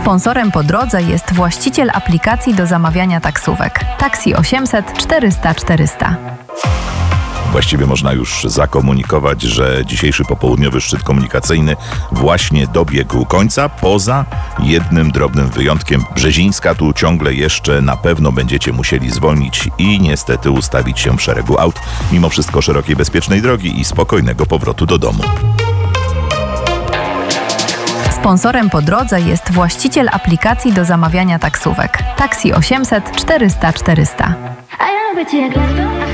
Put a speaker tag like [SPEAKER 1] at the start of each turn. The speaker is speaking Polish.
[SPEAKER 1] Sponsorem po drodze jest właściciel aplikacji do zamawiania taksówek. Taxi 800 400 400.
[SPEAKER 2] Właściwie można już zakomunikować, że dzisiejszy popołudniowy szczyt komunikacyjny właśnie dobiegł końca, poza jednym drobnym wyjątkiem. Brzezińska, tu ciągle jeszcze na pewno będziecie musieli zwolnić i niestety ustawić się w szeregu aut. Mimo wszystko szerokiej, bezpiecznej drogi i spokojnego powrotu do domu.
[SPEAKER 1] Sponsorem po drodze jest właściciel aplikacji do zamawiania taksówek. Taxi 800 400 400.